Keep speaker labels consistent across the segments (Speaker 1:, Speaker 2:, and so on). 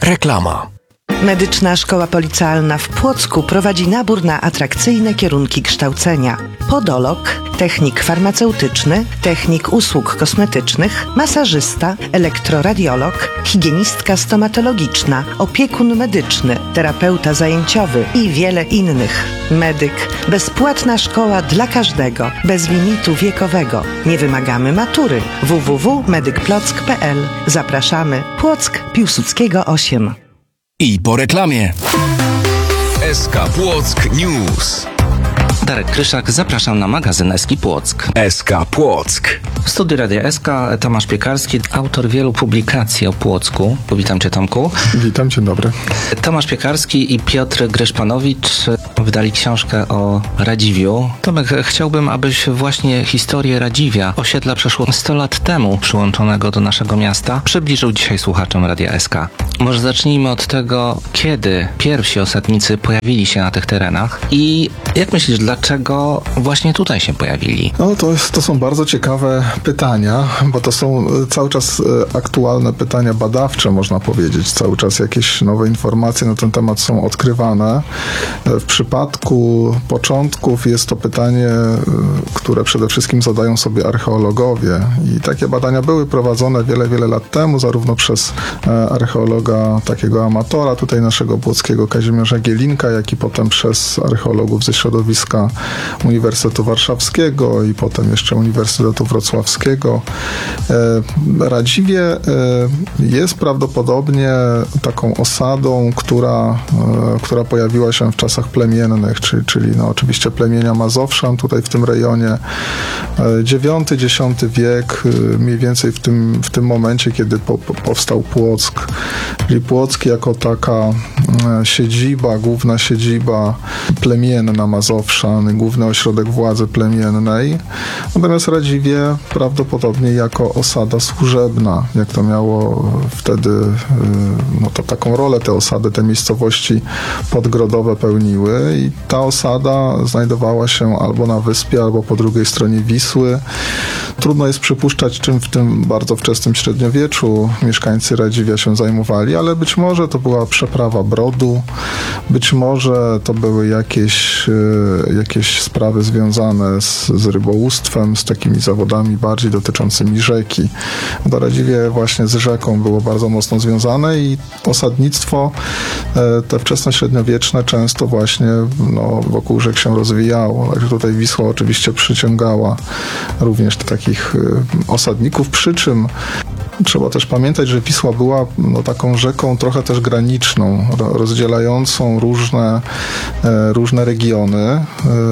Speaker 1: Reklama.
Speaker 2: Medyczna Szkoła Policealna w Płocku prowadzi nabór na atrakcyjne kierunki kształcenia. Podolog, technik farmaceutyczny, technik usług kosmetycznych, masażysta, elektroradiolog, higienistka stomatologiczna, opiekun medyczny, terapeuta zajęciowy i wiele innych. Medyk. Bezpłatna szkoła dla każdego, bez limitu wiekowego. Nie wymagamy matury. www.medykplock.pl. Zapraszamy. Płock, Piłsudskiego 8.
Speaker 1: I po reklamie. SK Płock News.
Speaker 3: Darek Kryszak, zapraszam na magazyn SK Płock.
Speaker 1: SK Płock.
Speaker 3: W studiu Radia SK Tomasz Piekarski, autor wielu publikacji o Płocku. Witam Cię, Tomku.
Speaker 4: Witam, dzień dobry.
Speaker 3: Tomasz Piekarski i Piotr Gryszpanowicz wydali książkę o Radziwiu. Tomek, chciałbym, abyś właśnie historię Radziwia, osiedla przeszło 100 lat temu przyłączonego do naszego miasta, przybliżył dzisiaj słuchaczom Radia SK. Może zacznijmy od tego, kiedy pierwsi osadnicy pojawili się na tych terenach i jak myślisz, dlaczego właśnie tutaj się pojawili?
Speaker 4: No to są bardzo ciekawe pytania, bo to są cały czas aktualne pytania badawcze, można powiedzieć. Cały czas jakieś nowe informacje na ten temat są odkrywane. W przypadku początków jest to pytanie, które przede wszystkim zadają sobie archeologowie. I takie badania były prowadzone wiele lat temu, zarówno przez archeologa takiego amatora, tutaj naszego płockiego Kazimierza Gielinka, jak i potem przez archeologów ze środowiska Uniwersytetu Warszawskiego i potem jeszcze Uniwersytetu Wrocławskiego. Radziwie jest prawdopodobnie taką osadą, która pojawiła się w czasach plemiennych, czyli oczywiście plemienia Mazowszan tutaj w tym rejonie. IX-X wiek, mniej więcej w tym momencie, kiedy powstał Płock, czyli Płock jako taka siedziba, główna siedziba plemienna Mazowszan, główny ośrodek władzy plemiennej. Natomiast Radziwie prawdopodobnie jako osada służebna, jak to miało wtedy, to taką rolę te osady, te miejscowości podgrodowe pełniły i ta osada znajdowała się albo na wyspie, albo po drugiej stronie Wisły. Trudno jest przypuszczać, czym w tym bardzo wczesnym średniowieczu mieszkańcy Radziwia się zajmowali, ale być może to była przeprawa brodu, być może to były jakieś sprawy związane z rybołówstwem, z takimi zawodami bardziej dotyczącymi rzeki. Bo Radziwie właśnie z rzeką było bardzo mocno związane i osadnictwo te wczesnośredniowieczne często właśnie wokół rzek się rozwijało. Także tutaj Wisła oczywiście przyciągała również takich osadników, przy czym trzeba też pamiętać, że Wisła była taką rzeką trochę też graniczną, rozdzielającą różne regiony.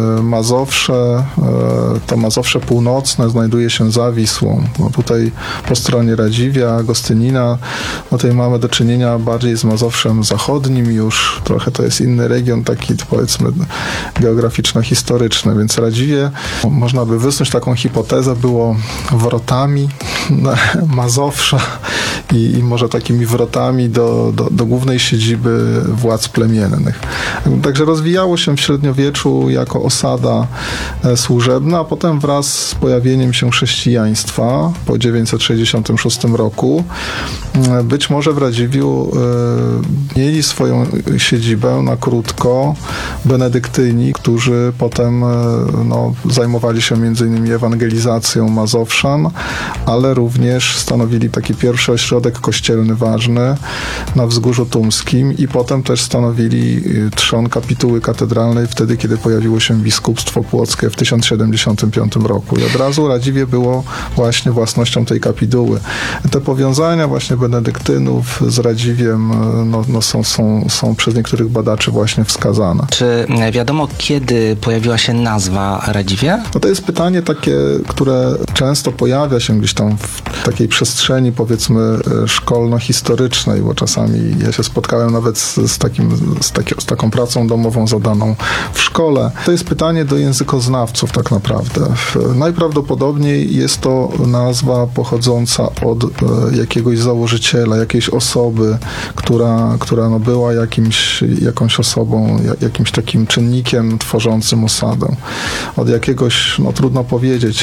Speaker 4: To Mazowsze północne znajduje się za Wisłą. Tutaj po stronie Radziwia, Gostynina, tutaj mamy do czynienia bardziej z Mazowszem zachodnim już. Trochę to jest inny region, taki powiedzmy geograficzno-historyczny, więc Radziwie, można by wysnuć taką hipotezę, było wrotami Mazowsza i może takimi wrotami do głównej siedziby władz plemiennych. Także rozwijało się w średniowieczu jako osada służebna, a potem wraz z pojawieniem się chrześcijaństwa po 966 roku być może w Radziwiu mieli swoją siedzibę na krótko benedyktyni, którzy potem zajmowali się m.in. ewangelizacją Mazowszan, ale również stanowili taki pierwszy ośrodek kościelny ważny na Wzgórzu Tumskim i potem też stanowili trzon kapituły katedralnej wtedy, kiedy pojawiło się biskupstwo płockie w 1075 roku. I od razu Radziwie było właśnie własnością tej kapituły. Te powiązania właśnie benedyktynów z Radziwiem są przez niektórych badaczy właśnie wskazane.
Speaker 3: Czy wiadomo, kiedy pojawiła się nazwa Radziwie?
Speaker 4: To jest pytanie takie, które często pojawia się gdzieś tam w takiej przestrzeni, powiedzmy, szkolno-historycznej, bo czasami ja się spotkałem nawet z taką pracą domową zadaną w szkole. to jest pytanie do językoznawców tak naprawdę. Najprawdopodobniej jest to nazwa pochodząca od jakiegoś założyciela, jakiejś osoby, która no była jakąś osobą, jakimś takim czynnikiem tworzącym osadę. Od jakiegoś, no trudno powiedzieć,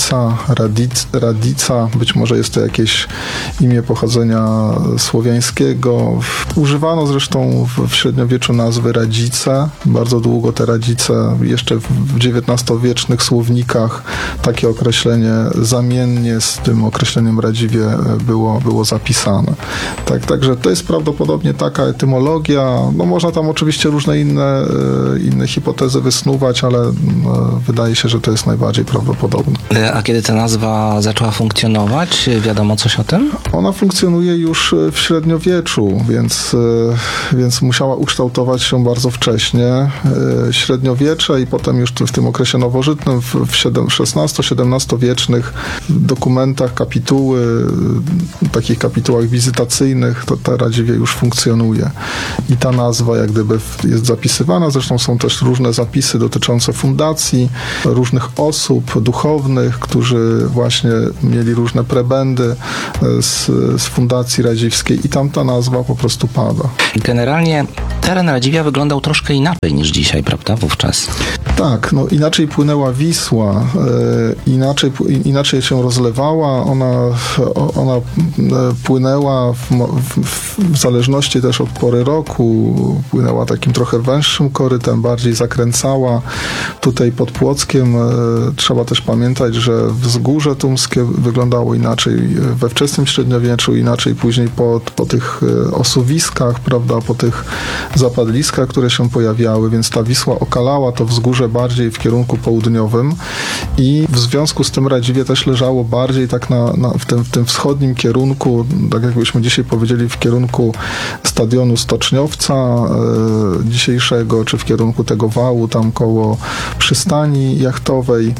Speaker 4: Radica, być może jest to jakieś imię pochodzenia słowiańskiego. Używano zresztą w średniowieczu nazwy radzice. Bardzo długo te radzice, jeszcze w XIX-wiecznych słownikach takie określenie zamiennie z tym określeniem Radziwie było zapisane. Także to jest prawdopodobnie taka etymologia. No można tam oczywiście różne inne hipotezy wysnuwać, ale wydaje się, że to jest najbardziej prawdopodobne.
Speaker 3: A kiedy ta nazwa zaczęła funkcjonować? Wiadomo coś o tym?
Speaker 4: Ona funkcjonuje już w średniowieczu, więc musiała ukształtować się bardzo wcześnie. Średniowiecze i potem już w tym okresie nowożytnym, w XVI-XVII-wiecznych dokumentach, takich kapitułach wizytacyjnych, to Radziwie już funkcjonuje. I ta nazwa jak gdyby jest zapisywana. Zresztą są też różne zapisy dotyczące fundacji, różnych osób duchownych, którzy właśnie mieli różne prebendy z fundacji radziwskiej i tam ta nazwa po prostu pada.
Speaker 3: Generalnie teren Radziwia wyglądał troszkę inaczej niż dzisiaj, prawda, wówczas?
Speaker 4: Tak, no inaczej płynęła Wisła, inaczej się rozlewała, ona płynęła w zależności też od pory roku, płynęła takim trochę węższym korytem, bardziej zakręcała. Tutaj pod Płockiem trzeba też pamiętać, że wzgórze tumskie wyglądało inaczej we wczesnym średniowieczu, inaczej później po tych osuwiskach, prawda, po tych zapadliskach, które się pojawiały, więc ta Wisła okalała to wzgórze bardziej w kierunku południowym i w związku z tym Radziwie też leżało bardziej tak w tym wschodnim kierunku, tak jakbyśmy dzisiaj powiedzieli, w kierunku stadionu Stoczniowca dzisiejszego, czy w kierunku tego wału tam koło przystani jachtowej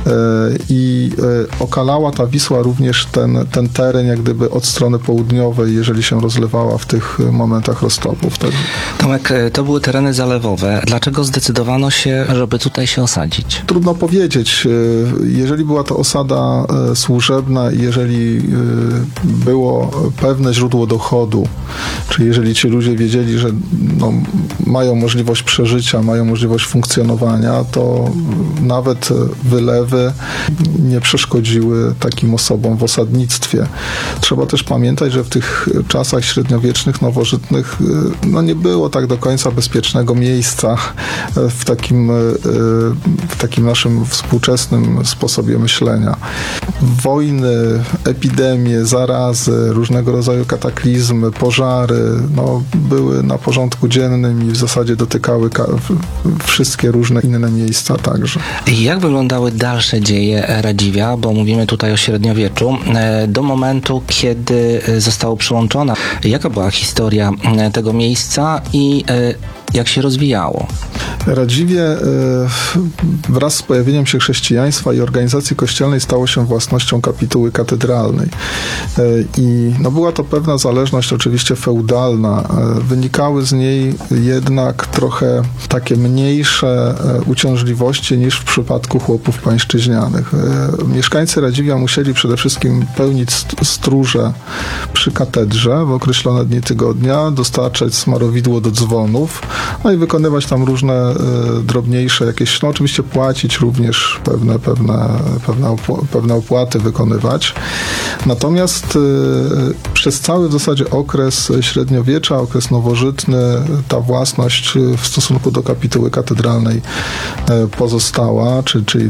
Speaker 4: i okalała ta Wisła również ten teren jak gdyby od strony południowej, jeżeli się rozlewała w tych momentach roztopów. Tak?
Speaker 3: Tomek, to były tereny zalewowe. Dlaczego zdecydowano się, żeby tutaj się osadzić?
Speaker 4: Trudno powiedzieć. Jeżeli była to osada służebna i jeżeli było pewne źródło dochodu, czyli jeżeli ci ludzie wiedzieli, że mają możliwość przeżycia, mają możliwość funkcjonowania, to nawet wylewy nie przeszkodziły takim osobom w osadnictwie. Trzeba też pamiętać, że w tych czasach średniowiecznych, nowożytnych nie było tak do końca bezpiecznego miejsca w takim naszym współczesnym sposobie myślenia. Wojny, epidemie, zarazy, różnego rodzaju kataklizmy, pożary, były na porządku dziennym i w zasadzie dotykały wszystkie różne inne miejsca także.
Speaker 3: Jak wyglądały dalsze dzieje Radziwia, bo mówimy tutaj o średniowieczu, do momentu, kiedy zostało przyłączona? Jaka była historia tego miejsca i jak się rozwijało?
Speaker 4: Radziwie wraz z pojawieniem się chrześcijaństwa i organizacji kościelnej stało się własnością kapituły katedralnej. I była to pewna zależność oczywiście feudalna. Wynikały z niej jednak trochę takie mniejsze uciążliwości niż w przypadku chłopów pańszczyźnianych. Mieszkańcy Radziwia musieli przede wszystkim pełnić stróże przy katedrze w określone dni tygodnia, dostarczać smarowidło do dzwonów, i wykonywać tam różne drobniejsze jakieś, oczywiście płacić również pewne opłaty wykonywać. Natomiast przez cały w zasadzie okres średniowiecza, okres nowożytny, ta własność w stosunku do kapituły katedralnej pozostała, czyli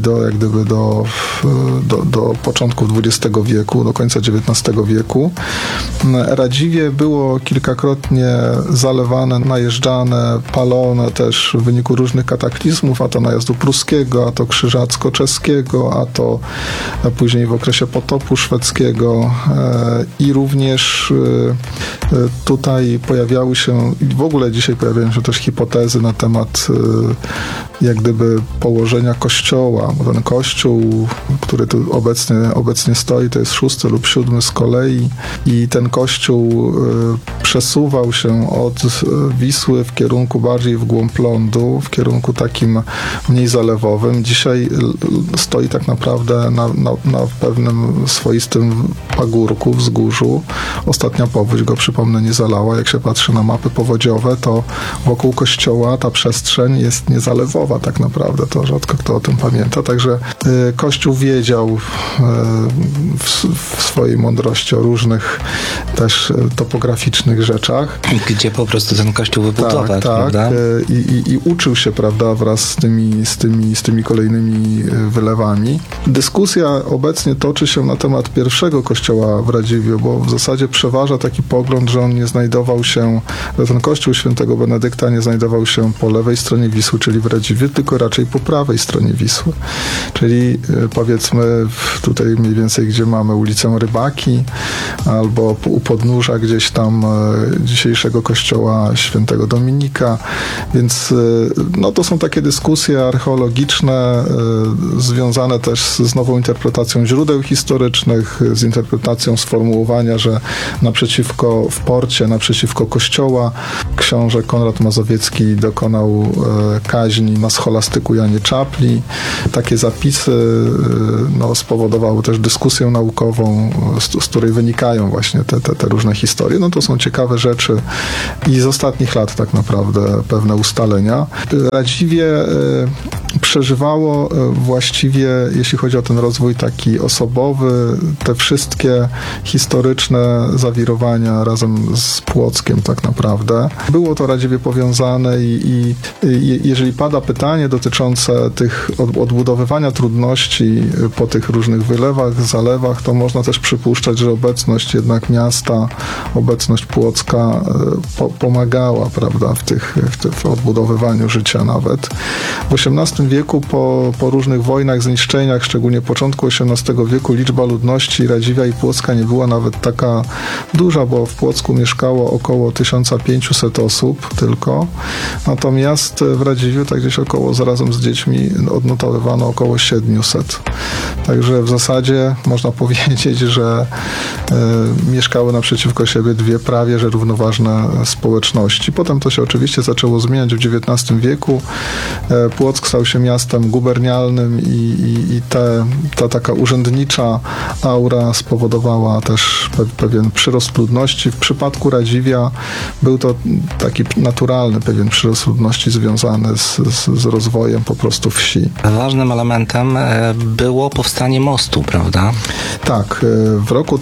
Speaker 4: do początków XX wieku, do końca XIX wieku. Radziwie było kilkakrotnie zalewane, najeżdżane, palone też w wyniku różnych kataklizmów, a to najazdu pruskiego, a to krzyżacko-czeskiego, a to później w okresie potopu szwedzkiego i również tutaj pojawiały się, i w ogóle dzisiaj pojawiają się też hipotezy na temat jak gdyby położenia kościoła, bo ten kościół, który tu obecnie stoi, to jest 6. lub 7. z kolei i ten kościół przesuwał się od Wisły w kierunku bardziej w głąb lądu, w kierunku takim mniej zalewowym. Dzisiaj stoi tak naprawdę na pewnym swoistym pagórku, wzgórzu. Ostatnia powódź go, przypomnę, nie zalała. Jak się patrzy na mapy powodziowe, to wokół kościoła ta przestrzeń jest niezalewowa tak naprawdę. To rzadko kto o tym pamięta. Także Kościół wiedział w swojej mądrości o różnych też topograficznych rzeczach.
Speaker 3: Gdzie po prostu ten kościół wybudować, prawda?
Speaker 4: I uczył się, prawda, wraz z tymi kolejnymi wylewami. Dyskusja obecnie toczy się na temat pierwszego kościoła w Radziwiu, bo w zasadzie przeważa taki pogląd, że on nie znajdował się, że ten kościół świętego Benedykta nie znajdował się po lewej stronie Wisły, czyli w Radziwiu, tylko raczej po prawej stronie Wisły. Czyli powiedzmy tutaj mniej więcej, gdzie mamy ulicę Rybaki, albo u podnóża gdzieś tam dzisiejszego kościoła świętego Dominika, więc no to są takie dyskusje archeologiczne związane też z nową interpretacją źródeł historycznych, z interpretacją sformułowania, że w porcie, naprzeciwko kościoła książę Konrad Mazowiecki dokonał kaźni na scholastyku Janie Czapli. Takie zapisy spowodowały też dyskusję naukową, z której wynikają właśnie te różne historie. No to są ciekawe rzeczy i z ostatnich lat tak naprawdę pewne ustalenia. Radziwie przeżywało właściwie, jeśli chodzi o ten rozwój taki osobowy, te wszystkie historyczne zawirowania razem z Płockiem tak naprawdę. Było to Radziwie powiązane i jeżeli pada pytanie dotyczące tych odbudowywania trudności po tych różnych wylewach, zalewach, to można też przypuszczać, że obecność jednak miasta, obecność Płocka pomagała, prawda, w odbudowywaniu życia nawet. W XVIII wieku po różnych wojnach, zniszczeniach, szczególnie początku XVIII wieku, liczba ludności Radziwia i Płocka nie była nawet taka duża, bo w Płocku mieszkało około 1500 osób tylko. Natomiast w Radziwiu tak gdzieś zarazem z dziećmi odnotowywano około 700. Także w zasadzie można powiedzieć, że mieszkały naprzeciwko siebie dwie prawie że równoważne społeczności. Potem to się oczywiście zaczęło zmieniać w XIX wieku. Płock stał się miastem gubernialnym i ta taka urzędnicza aura spowodowała też pewien przyrost ludności. W przypadku Radziwia był to taki naturalny pewien przyrost ludności związany z rozwojem po prostu wsi.
Speaker 3: Ważnym elementem było powstanie mostu, prawda?
Speaker 4: Tak. W roku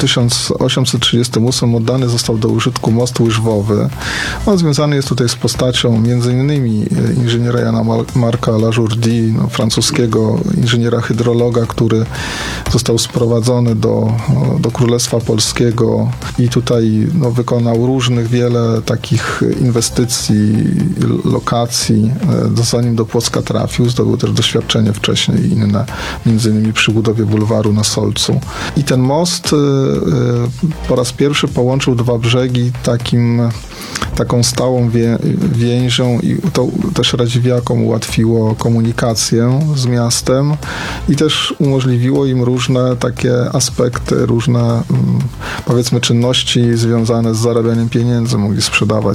Speaker 4: 1838 oddany został do użytku most łyżwowy. On związany jest tutaj z postacią m.in. inżyniera Jana Marca Lajourdie, francuskiego inżyniera hydrologa, który został sprowadzony do Królestwa Polskiego i tutaj wykonał wiele takich inwestycji, lokacji, zanim do Płocka trafił. Zdobył też doświadczenie wcześniej inne, między innymi przy budowie bulwaru na Solcu. I ten most po raz pierwszy połączył dwa brzegi taką stałą więzią i to też radziwiakom ułatwiło komunikację z miastem i też umożliwiło im różne takie aspekty, różne powiedzmy czynności związane z zarabianiem pieniędzy. Mogli sprzedawać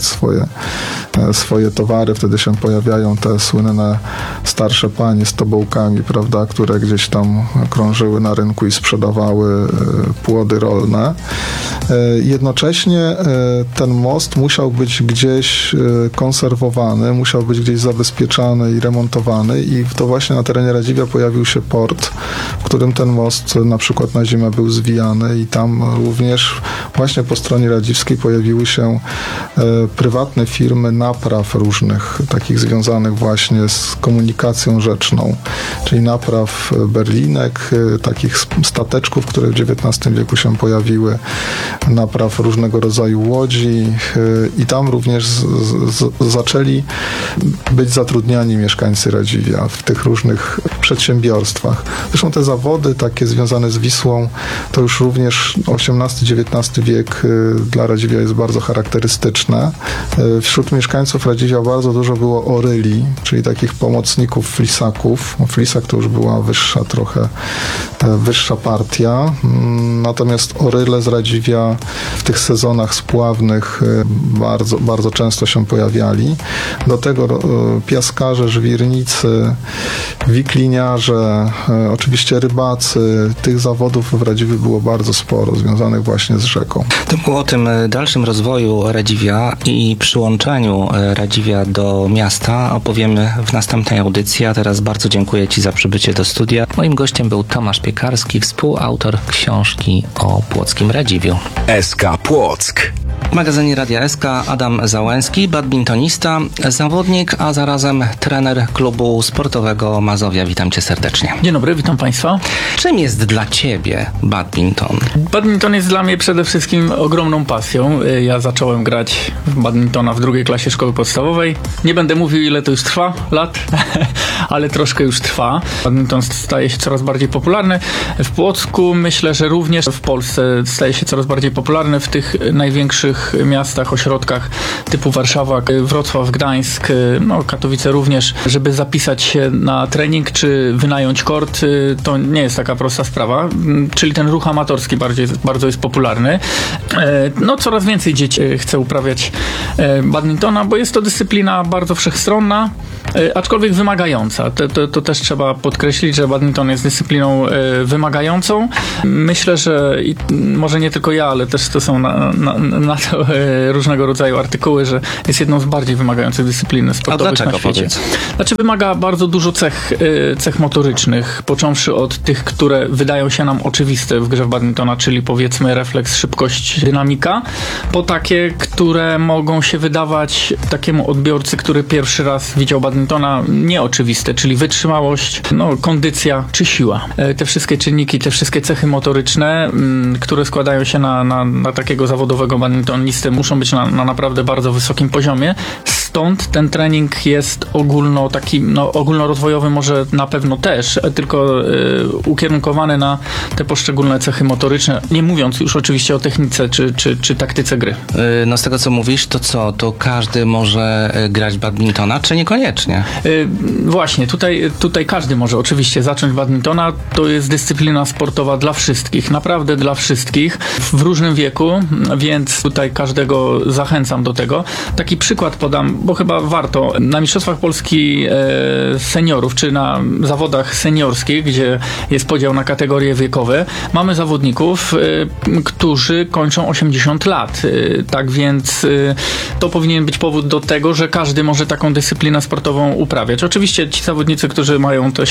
Speaker 4: swoje towary. Wtedy się pojawiają te słynne starsze panie z tobołkami, prawda, które gdzieś tam krążyły na rynku i sprzedawały płody rolne. Jednocześnie ten most musiał być gdzieś konserwowany, musiał być gdzieś zabezpieczany i remontowany i to właśnie na terenie Radziwia pojawił się port, w którym ten most na przykład na zimę był zwijany i tam również właśnie po stronie radziwskiej pojawiły się prywatne firmy napraw różnych, takich związanych właśnie z komunikacją rzeczną, czyli napraw berlinek, takich stateczków, które w XIX wieku się pojawiły, napraw różnego rodzaju łodzi i tam tam również zaczęli być zatrudniani mieszkańcy Radziwia w tych różnych przedsiębiorstwach. Zresztą te zawody takie związane z Wisłą, to już również XVIII-XIX wiek dla Radziwia jest bardzo charakterystyczne. Wśród mieszkańców Radziwia bardzo dużo było oryli, czyli takich pomocników flisaków. Flisak to już była wyższa partia. Natomiast oryle z Radziwia w tych sezonach spławnych bardzo, bardzo często się pojawiali. Do tego piaskarze, żwirnicy, wikliniarze, oczywiście rybacy. Tych zawodów w Radziwiu było bardzo sporo, związanych właśnie z rzeką.
Speaker 3: To o tym dalszym rozwoju Radziwia i przyłączeniu Radziwia do miasta opowiemy w następnej audycji, a teraz bardzo dziękuję Ci za przybycie do studia. Moim gościem był Tomasz Piekarski, współautor książki o płockim Radziwiu.
Speaker 1: SK Płock.
Speaker 3: W magazynie Radia SK Adam Załęski, badmintonista, zawodnik, a zarazem trener klubu sportowego Mazowia. Witam Cię serdecznie.
Speaker 5: Dzień dobry, witam Państwa.
Speaker 3: Czym jest dla Ciebie badminton?
Speaker 5: Badminton jest dla mnie przede wszystkim ogromną pasją. Ja zacząłem grać w badmintona w 2. klasie szkoły podstawowej. Nie będę mówił, ile to już trwa lat, ale troszkę już trwa. Badminton staje się coraz bardziej popularny. W Płocku myślę, że również w Polsce staje się coraz bardziej popularny w tych największych miastach, ośrodkach typu Warszawa, Wrocław, Gdańsk, Katowice również. Żeby zapisać się na trening czy wynająć kort, to nie jest taka prosta sprawa. Czyli ten ruch amatorski bardzo jest popularny. Coraz więcej dzieci chce uprawiać badmintona, bo jest to dyscyplina bardzo wszechstronna, aczkolwiek wymagająca. To też trzeba podkreślić, że badminton jest dyscypliną wymagającą. Myślę, że może nie tylko ja, ale też to są na to różnego rodzaju artykuły, że jest jedną z bardziej wymagających dyscyplin sportowych na świecie. Powiedz? Znaczy wymaga bardzo dużo cech motorycznych, począwszy od tych, które wydają się nam oczywiste w grze w badmintona, czyli powiedzmy refleks, szybkość, dynamika, po takie, które mogą się wydawać takiemu odbiorcy, który pierwszy raz widział badmintona, nieoczywiste, czyli wytrzymałość, kondycja czy siła. Te wszystkie czynniki, te wszystkie cechy motoryczne, które składają się na takiego zawodowego badmintonistę, muszą być na naprawdę bardzo wysokim poziomie. Stąd ten trening jest ogólnorozwojowy może na pewno też, tylko ukierunkowany na te poszczególne cechy motoryczne, nie mówiąc już oczywiście o technice czy taktyce gry.
Speaker 3: Z tego co mówisz, to co? To każdy może grać badmintona, czy niekoniecznie?
Speaker 5: Właśnie, tutaj każdy może oczywiście zacząć badmintona. To jest dyscyplina sportowa dla wszystkich, naprawdę dla wszystkich, w różnym wieku, więc tutaj każdego zachęcam do tego. Taki przykład podam, bo chyba warto. Na Mistrzostwach Polski seniorów, czy na zawodach seniorskich, gdzie jest podział na kategorie wiekowe, mamy zawodników, którzy kończą 80 lat. Tak więc to powinien być powód do tego, że każdy może taką dyscyplinę sportową uprawiać. Oczywiście ci zawodnicy, którzy mają to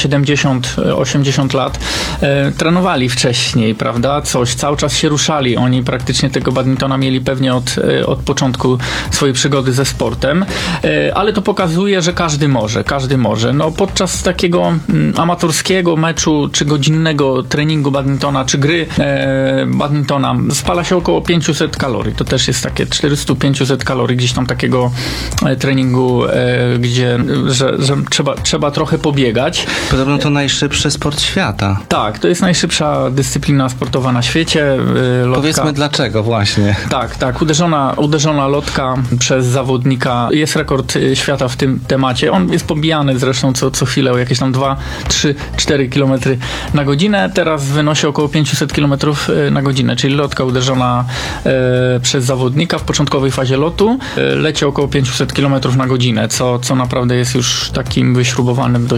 Speaker 5: 70-80 lat, trenowali wcześniej, prawda? Cały czas się ruszali. Oni praktycznie tego badmintona mieli pewnie od początku swojej przygody ze sportem, ale to pokazuje, że każdy może. Podczas takiego amatorskiego meczu, czy godzinnego treningu badmintona, czy gry badmintona spala się około 500 kalorii. To też jest takie 400-500 kalorii gdzieś tam takiego treningu, gdzie że trzeba trochę pobiegać.
Speaker 3: Podobno to najszybszy sport świata.
Speaker 5: Tak, to jest najszybsza dyscyplina sportowa na świecie. Lotka.
Speaker 3: Powiedzmy dlaczego właśnie.
Speaker 5: Tak. Uderzona lotka przez zawodnika. Jest rekord świata w tym temacie. On jest pobijany zresztą co chwilę o jakieś tam 2, 3, 4 km na godzinę. Teraz wynosi około 500 km na godzinę, czyli lotka uderzona przez zawodnika w początkowej fazie lotu leci około 500 km na godzinę, co naprawdę jest już takim wyśrubowanym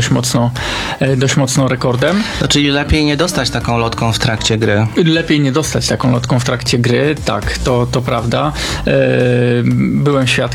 Speaker 5: dość mocno rekordem.
Speaker 3: Czyli lepiej nie dostać taką lotką w trakcie gry.
Speaker 5: Lepiej nie dostać taką lotką w trakcie gry, tak, to prawda. Byłem świadkiem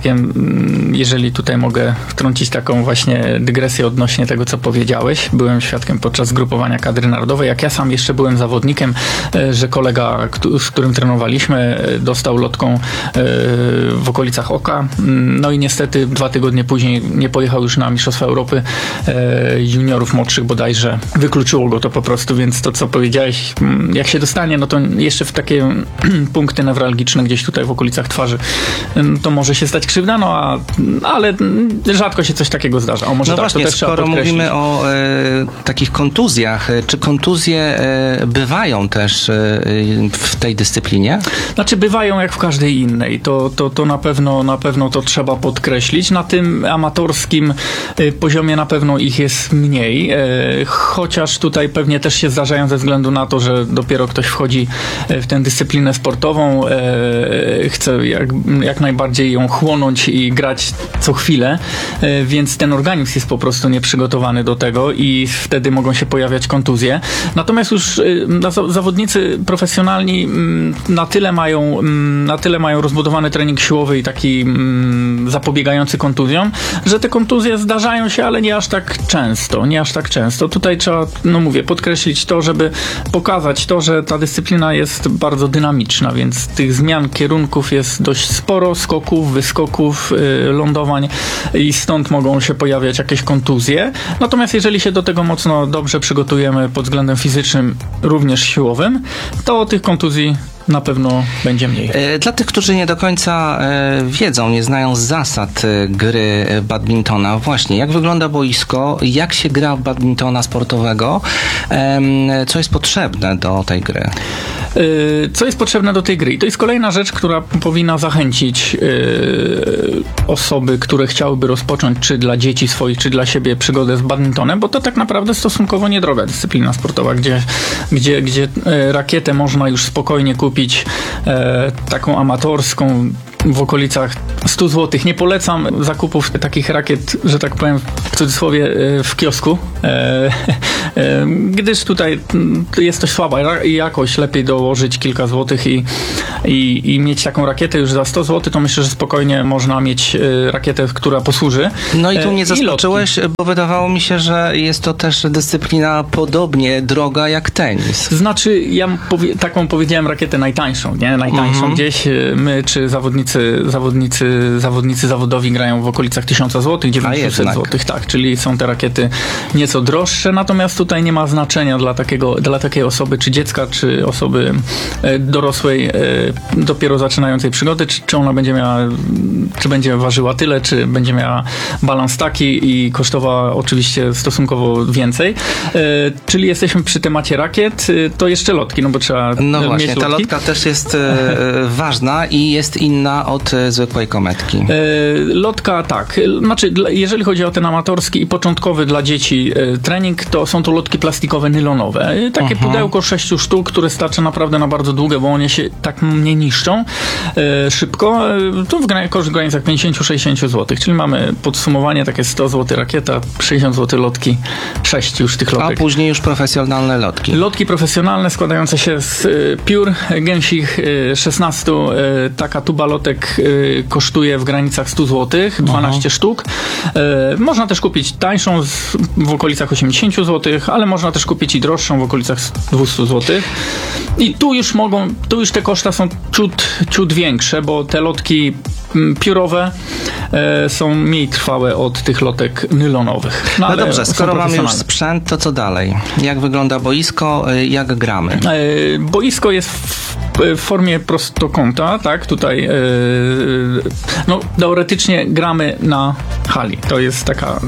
Speaker 5: jeżeli tutaj mogę wtrącić taką właśnie dygresję odnośnie tego, co powiedziałeś. Byłem świadkiem podczas zgrupowania kadry narodowej, jak ja sam jeszcze byłem zawodnikiem, że kolega, z którym trenowaliśmy, dostał lotką w okolicach oka. No i niestety 2 tygodnie później nie pojechał już na Mistrzostwa Europy juniorów młodszych bodajże. Wykluczyło go to po prostu, więc to, co powiedziałeś, jak się dostanie, no to jeszcze w takie punkty newralgiczne gdzieś tutaj w okolicach twarzy, to może się stać krzywda, ale rzadko się coś takiego zdarza. O, może
Speaker 3: no
Speaker 5: tak,
Speaker 3: właśnie,
Speaker 5: to też
Speaker 3: skoro mówimy o takich kontuzjach, czy kontuzje bywają też w tej dyscyplinie?
Speaker 5: Znaczy bywają jak w każdej innej. To na pewno to trzeba podkreślić. Na tym amatorskim poziomie na pewno ich jest mniej, chociaż tutaj pewnie też się zdarzają ze względu na to, że dopiero ktoś wchodzi w tę dyscyplinę sportową, chce jak najbardziej ją chłonąć i grać co chwilę, więc ten organizm jest po prostu nieprzygotowany do tego i wtedy mogą się pojawiać kontuzje. Natomiast już zawodnicy profesjonalni na tyle mają rozbudowany trening siłowy i taki zapobiegający kontuzjom, że te kontuzje zdarzają się, ale nie aż tak często. Tutaj trzeba, podkreślić to, żeby pokazać to, że ta dyscyplina jest bardzo dynamiczna, więc tych zmian kierunków jest dość sporo, skoków, wyskoków, lądowań i stąd mogą się pojawiać jakieś kontuzje. Natomiast jeżeli się do tego mocno dobrze przygotujemy pod względem fizycznym, również siłowym, to tych kontuzji na pewno będzie mniej.
Speaker 3: Dla tych, którzy nie do końca wiedzą, nie znają zasad gry badmintona, właśnie jak wygląda boisko, jak się gra w badmintona sportowego, co jest potrzebne do tej gry?
Speaker 5: Co jest potrzebne do tej gry? I to jest kolejna rzecz, która powinna zachęcić osoby, które chciałyby rozpocząć, czy dla dzieci swoich, czy dla siebie przygodę z badmintonem, bo to tak naprawdę stosunkowo niedroga dyscyplina sportowa, gdzie rakietę można już spokojnie kupić taką amatorską w okolicach 100 zł. Nie polecam zakupów takich rakiet, że tak powiem w cudzysłowie, w kiosku, gdyż tutaj jest to słaba jakość. Lepiej dołożyć kilka złotych i mieć taką rakietę już za 100 zł, to myślę, że spokojnie można mieć rakietę, która posłuży.
Speaker 3: No i tu mnie zaskoczyłeś, bo wydawało mi się, że jest to też dyscyplina podobnie droga jak tenis.
Speaker 5: Znaczy, ja taką powiedziałem rakietę najtańszą, nie? Najtańszą gdzieś my, czy zawodnicy zawodowi grają w okolicach 1000 zł, 900 zł, tak, czyli są te rakiety nieco droższe, natomiast tutaj nie ma znaczenia dla takiej osoby, czy dziecka, czy osoby dorosłej, dopiero zaczynającej przygody, czy ona będzie ważyła tyle, czy będzie miała balans taki i kosztowała oczywiście stosunkowo więcej. Czyli jesteśmy przy temacie rakiet, to jeszcze lotki, bo trzeba
Speaker 3: no
Speaker 5: mieć
Speaker 3: właśnie,
Speaker 5: lotki.
Speaker 3: ta lotka też jest ważna i jest inna od zwykłej kometki.
Speaker 5: Lotka tak. Znaczy, jeżeli chodzi o ten amatorski i początkowy dla dzieci trening, to są to lotki plastikowe nylonowe. Takie pudełko 6 sztuk, które starczy naprawdę na bardzo długie, bo one się tak nie niszczą szybko. Tu w granicach 50-60 zł. Czyli mamy podsumowanie takie 100 zł rakieta, 60 zł lotki, 6 już tych lotek.
Speaker 3: A później już profesjonalne lotki.
Speaker 5: Lotki profesjonalne składające się z piór gęsich 16. Taka tuba lotek kosztuje w granicach 100 zł, 12 sztuk. Można też kupić tańszą w okolicach 80 zł, ale można też kupić i droższą w okolicach 200 zł. I tu już te koszta są ciut większe, bo te lotki piórowe są mniej trwałe od tych lotek nylonowych.
Speaker 3: No dobrze, skoro mamy już sprzęt, to co dalej? Jak wygląda boisko? Jak gramy?
Speaker 5: Boisko jest w formie prostokąta, tak? Tutaj teoretycznie gramy na hali. To jest taka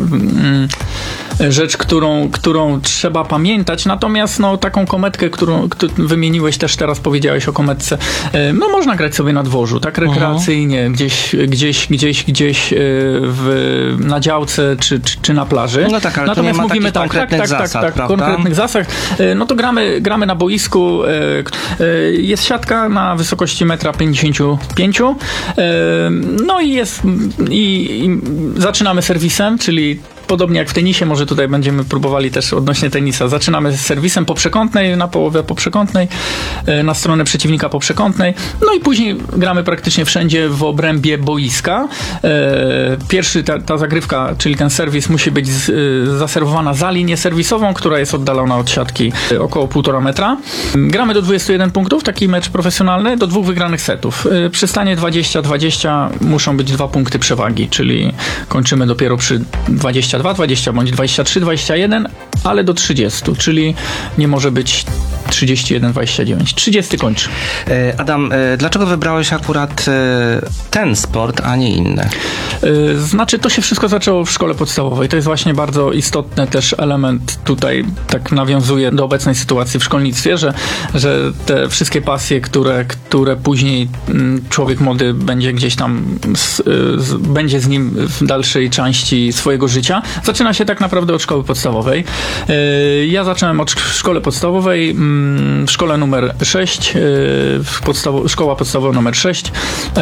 Speaker 5: rzecz, którą trzeba pamiętać. Natomiast taką kometkę, którą wymieniłeś, też teraz powiedziałeś o kometce, można grać sobie na dworzu, tak rekreacyjnie, gdzieś na działce czy na plaży.
Speaker 3: No tak, ale
Speaker 5: natomiast
Speaker 3: tu nie ma
Speaker 5: mówimy
Speaker 3: konkretnych zasad, prawda?
Speaker 5: Konkretnych zasad. No to gramy na boisku. Jest siatka na wysokości 1,55 m. No i zaczynamy serwisem, czyli podobnie jak w tenisie, może tutaj będziemy próbowali też odnośnie tenisa. Zaczynamy z serwisem po przekątnej, na połowę po przekątnej, na stronę przeciwnika po przekątnej, no i później gramy praktycznie wszędzie w obrębie boiska. Pierwszy, ta zagrywka, czyli ten serwis musi być zaserwowana za linię serwisową, która jest oddalona od siatki około 1,5 metra. Gramy do 21 punktów, taki mecz profesjonalny, do 2 wygranych setów. Przy stanie 20-20 muszą być 2 punkty przewagi, czyli kończymy dopiero przy 22, 20 bądź 23, 21, ale do 30, czyli nie może być 31-29. 30 kończy.
Speaker 3: Adam, dlaczego wybrałeś akurat ten sport, a nie inny?
Speaker 5: Znaczy, to się wszystko zaczęło w szkole podstawowej. To jest właśnie bardzo istotny też element tutaj, tak nawiązuje do obecnej sytuacji w szkolnictwie, że te wszystkie pasje, które później człowiek młody będzie gdzieś tam, będzie z nim w dalszej części swojego życia, zaczyna się tak naprawdę od szkoły podstawowej. Ja zacząłem od szkoły podstawowej, w szkole numer 6, szkoła podstawowa numer 6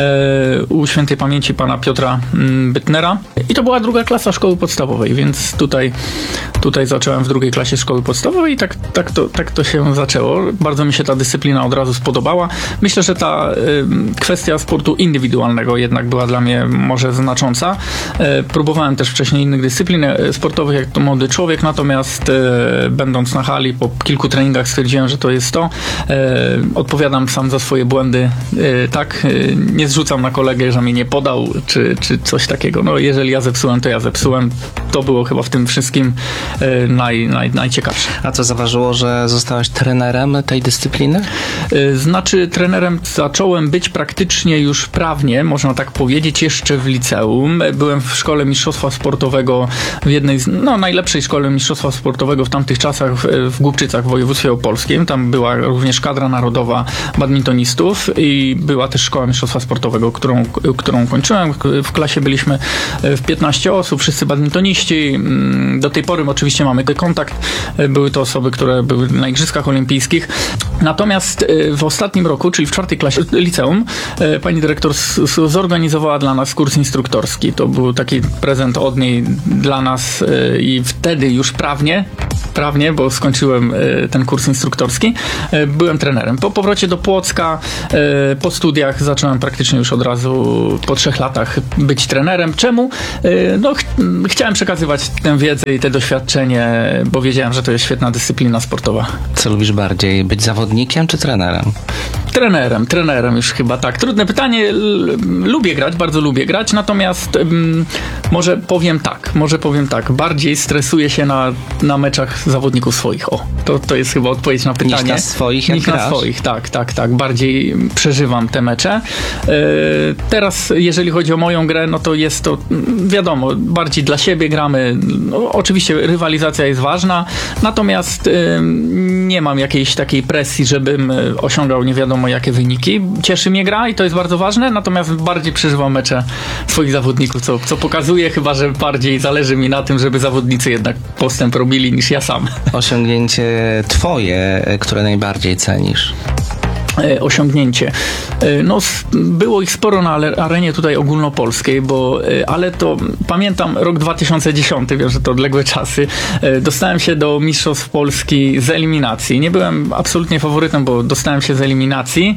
Speaker 5: u świętej pamięci pana Piotra Bytnera. I to była 2. klasa szkoły podstawowej, więc tutaj zacząłem w 2. klasie szkoły podstawowej i tak to się zaczęło. Bardzo mi się ta dyscyplina od razu spodobała. Myślę, że ta kwestia sportu indywidualnego jednak była dla mnie może znacząca. Próbowałem też wcześniej innych dyscyplin sportowych, jak to młody człowiek, natomiast będąc na hali po kilku treningach stwierdziłem, że to jest to. Odpowiadam sam za swoje błędy. Tak, nie zrzucam na kolegę, że mnie nie podał, czy coś takiego. No, jeżeli ja zepsułem, to ja zepsułem. To było chyba w tym wszystkim najciekawsze.
Speaker 3: A co zaważyło, że zostałeś trenerem tej dyscypliny?
Speaker 5: Znaczy, trenerem zacząłem być praktycznie już prawnie, można tak powiedzieć, jeszcze w liceum. Byłem w szkole mistrzostwa sportowego, w jednej z, najlepszej szkole mistrzostwa sportowego w tamtych czasach w Głubczycach w województwie opolskim. Tam była również kadra narodowa badmintonistów i była też szkoła mistrzostwa sportowego, którą kończyłem. W klasie byliśmy w 15 osób, wszyscy badmintoniści. Do tej pory oczywiście mamy kontakt. Były to osoby, które były na Igrzyskach Olimpijskich. Natomiast w ostatnim roku, czyli w 4. klasie liceum, pani dyrektor zorganizowała dla nas kurs instruktorski. To był taki prezent od niej dla nas i wtedy już prawnie, bo skończyłem ten kurs instruktorski, byłem trenerem. Po powrocie do Płocka, po studiach zacząłem praktycznie już od razu po 3 latach być trenerem. Czemu? Chciałem przekazywać tę wiedzę i te doświadczenie, bo wiedziałem, że to jest świetna dyscyplina sportowa.
Speaker 3: Co lubisz bardziej, być zawodnikiem czy trenerem?
Speaker 5: Trenerem już chyba tak. Trudne pytanie. Lubię grać, bardzo lubię grać, natomiast może powiem tak, bardziej stresuję się na meczach zawodników swoich. To jest chyba odpowiedź na pytanie.
Speaker 3: Niż na swoich, jak
Speaker 5: Niż na swoich, tak. Bardziej przeżywam te mecze. Teraz, jeżeli chodzi o moją grę, no to jest to, wiadomo, bardziej dla siebie gramy. No, oczywiście rywalizacja jest ważna, natomiast nie mam jakiejś takiej presji, żebym osiągał nie wiadomo jakie wyniki. Cieszy mnie gra i to jest bardzo ważne, natomiast bardziej przeżywam mecze swoich zawodników, co pokazuje chyba, że bardziej zależy mi na tym, żeby zawodnicy jednak postęp robili niż ja sam.
Speaker 3: Osiągnięcie twoje, które najbardziej cenisz?
Speaker 5: Osiągnięcie. Było ich sporo na arenie tutaj ogólnopolskiej, ale to pamiętam rok 2010, wiem, że to odległe czasy. Dostałem się do Mistrzostw Polski z eliminacji. Nie byłem absolutnie faworytem, bo dostałem się z eliminacji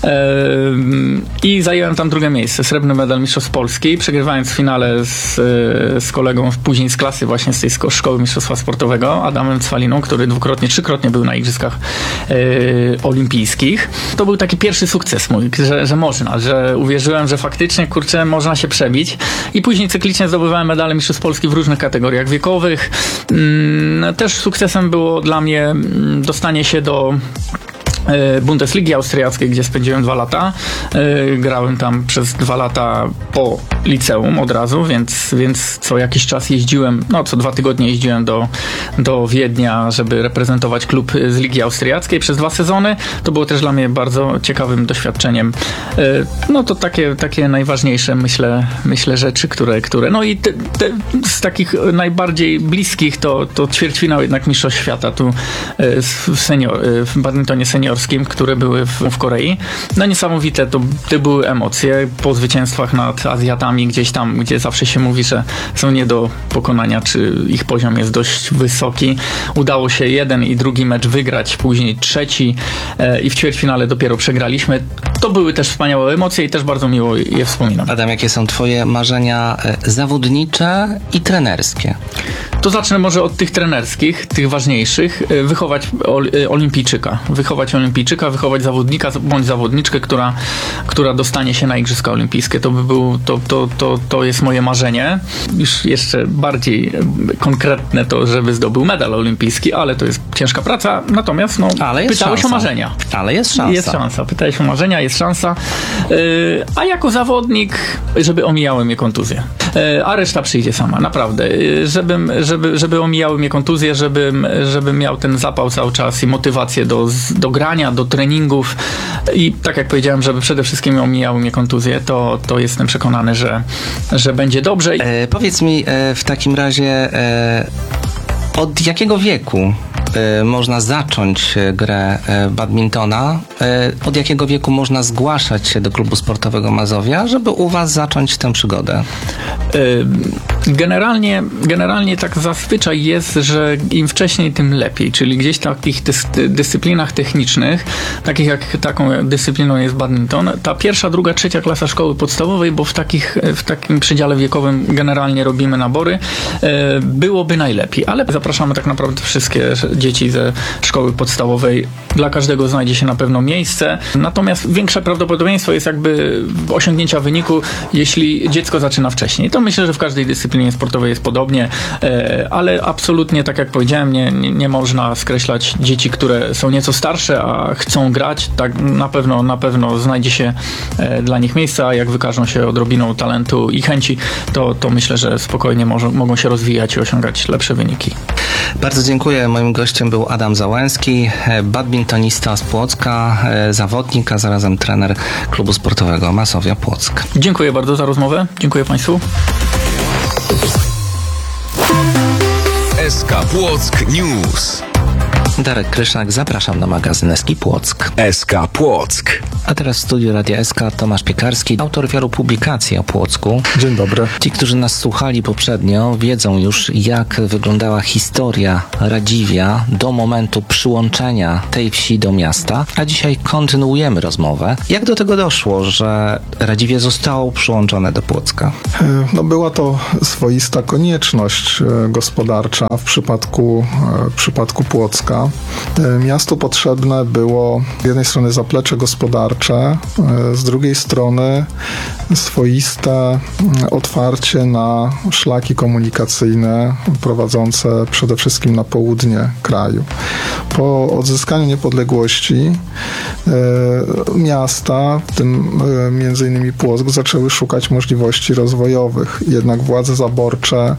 Speaker 5: i zająłem tam 2. miejsce. Srebrny medal Mistrzostw Polski, przegrywając w finale z kolegą później z klasy właśnie z tej szkoły mistrzostwa sportowego, Adamem Cwaliną, który 2-krotnie był na Igrzyskach Olimpijskich. To był taki pierwszy sukces mój, że uwierzyłem, że faktycznie, można się przebić. I później cyklicznie zdobywałem medale Mistrzostw Polski w różnych kategoriach wiekowych. Też sukcesem było dla mnie dostanie się do Bundesligi austriackiej, gdzie spędziłem 2 lata. Grałem tam przez 2 lata po liceum od razu, więc co jakiś czas jeździłem, co 2 tygodnie jeździłem do Wiednia, żeby reprezentować klub z Ligi Austriackiej przez 2 sezony. To było też dla mnie bardzo ciekawym doświadczeniem. To takie najważniejsze, myślę rzeczy, które i te z takich najbardziej bliskich to ćwierćfinał jednak Mistrzostw Świata tu w badmintonie seniorskim, które były w Korei. Niesamowite to były emocje po zwycięstwach nad Azjatami Niemcami gdzieś tam, gdzie zawsze się mówi, że są nie do pokonania, czy ich poziom jest dość wysoki. Udało się jeden i drugi mecz wygrać, później trzeci i w ćwierćfinale dopiero przegraliśmy. To były też wspaniałe emocje i też bardzo miło je wspominam.
Speaker 3: Adam, jakie są twoje marzenia zawodnicze i trenerskie?
Speaker 5: To zacznę może od tych trenerskich, tych ważniejszych. Wychować olimpijczyka. Wychować zawodnika bądź zawodniczkę, która dostanie się na Igrzyska Olimpijskie. To jest moje marzenie. Już jeszcze bardziej konkretne to, żeby zdobył medal olimpijski, ale to jest ciężka praca. Natomiast pytałeś o marzenia.
Speaker 3: Ale jest szansa.
Speaker 5: Jest szansa. Pytałeś o marzenia, jest szansa. A jako zawodnik, żeby omijały mnie kontuzje. A reszta przyjdzie sama, naprawdę. Żeby omijały mnie kontuzje, żebym miał ten zapał cały czas i motywację do grania, do treningów i tak jak powiedziałem, żeby przede wszystkim omijały mnie kontuzje, to jestem przekonany, że będzie dobrze.
Speaker 3: Powiedz mi w takim razie, od jakiego wieku można zacząć grę badmintona? Od jakiego wieku można zgłaszać się do klubu sportowego Mazowia, żeby u was zacząć tę przygodę?
Speaker 5: Generalnie tak zazwyczaj jest, że im wcześniej, tym lepiej. Czyli gdzieś w takich dyscyplinach technicznych, takich jak taką dyscypliną jest badminton, ta pierwsza, druga, trzecia klasa szkoły podstawowej, bo w takim przedziale wiekowym generalnie robimy nabory, byłoby najlepiej. Ale zapraszamy tak naprawdę wszystkie dzieci ze szkoły podstawowej. Dla każdego znajdzie się na pewno miejsce. Natomiast większe prawdopodobieństwo jest jakby osiągnięcia wyniku, jeśli dziecko zaczyna wcześniej. To myślę, że w każdej dyscyplinie sportowej jest podobnie, ale absolutnie, tak jak powiedziałem, nie można skreślać dzieci, które są nieco starsze, a chcą grać. Tak na pewno znajdzie się dla nich miejsce, a jak wykażą się odrobiną talentu i chęci, to myślę, że spokojnie mogą się rozwijać i osiągać lepsze wyniki.
Speaker 3: Bardzo dziękuję. Moim gościem był Adam Załęski, badmintonista z Płocka, zawodnik, a zarazem trener klubu sportowego Mazowia Płock.
Speaker 5: Dziękuję bardzo za rozmowę. Dziękuję Państwu.
Speaker 1: SK Płock News.
Speaker 3: Darek Kryszak, zapraszam na magazyn SK Płock.
Speaker 1: SK Płock.
Speaker 3: A teraz w studiu Radia SK Tomasz Piekarski, autor wielu publikacji o Płocku.
Speaker 4: Dzień dobry.
Speaker 3: Ci, którzy nas słuchali poprzednio, wiedzą już, jak wyglądała historia Radziwia do momentu przyłączenia tej wsi do miasta, a dzisiaj kontynuujemy rozmowę. Jak do tego doszło, że Radziwie zostało przyłączone do Płocka?
Speaker 4: Była to swoista konieczność gospodarcza w przypadku Płocka. Miastu potrzebne było z jednej strony zaplecze gospodarcze, z drugiej strony swoiste otwarcie na szlaki komunikacyjne prowadzące przede wszystkim na południe kraju. Po odzyskaniu niepodległości miasta, w tym między innymi Płock, zaczęły szukać możliwości rozwojowych. Jednak władze zaborcze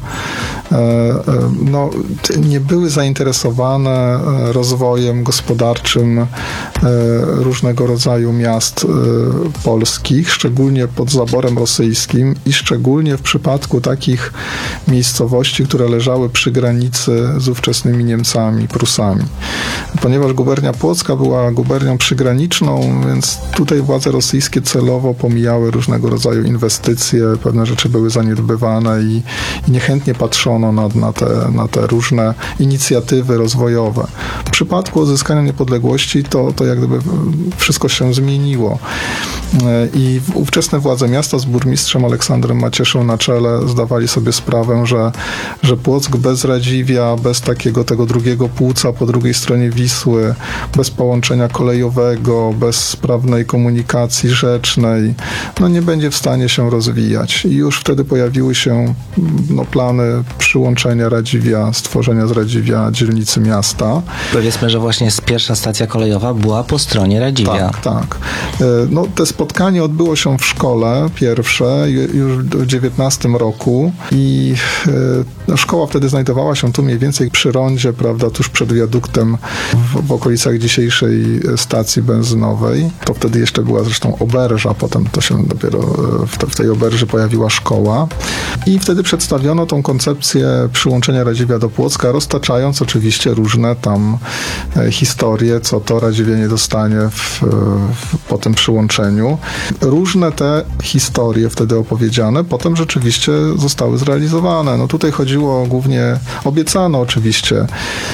Speaker 4: nie były zainteresowane rozwojem gospodarczym różnego rodzaju miast polskich, szczególnie pod zaborem rosyjskim i szczególnie w przypadku takich miejscowości, które leżały przy granicy z ówczesnymi Niemcami, Prusami. Ponieważ gubernia Płocka była gubernią przygraniczną, więc tutaj władze rosyjskie celowo pomijały różnego rodzaju inwestycje, pewne rzeczy były zaniedbywane i niechętnie patrzono na te różne inicjatywy rozwojowe. W przypadku odzyskania niepodległości to jak gdyby wszystko się zmieniło. I ówczesne władze miasta z burmistrzem Aleksandrem Macieszą na czele zdawali sobie sprawę, że Płock bez Radziwia, bez tego drugiego płuca po drugiej stronie Wisły, bez połączenia kolejowego, bez sprawnej komunikacji rzecznej, nie będzie w stanie się rozwijać. I już wtedy pojawiły się plany przyłączenia Radziwia, stworzenia z Radziwia dzielnicy miasta.
Speaker 3: Powiedzmy, że właśnie pierwsza stacja kolejowa była po stronie Radziwia.
Speaker 4: Tak. Te spotkanie odbyło się w szkole pierwsze już w 19 roku i szkoła wtedy znajdowała się tu mniej więcej przy rondzie, prawda, tuż przed wiaduktem w okolicach dzisiejszej stacji benzynowej. To wtedy jeszcze była zresztą oberża, potem to się dopiero w tej oberży pojawiła szkoła i wtedy przedstawiono tą koncepcję przyłączenia Radziwia do Płocka, roztaczając oczywiście różne tam historie, co to Radziwie nie dostanie po tym przyłączeniu. Różne te historie wtedy opowiedziane, potem rzeczywiście zostały zrealizowane. No tutaj chodziło głównie, obiecano oczywiście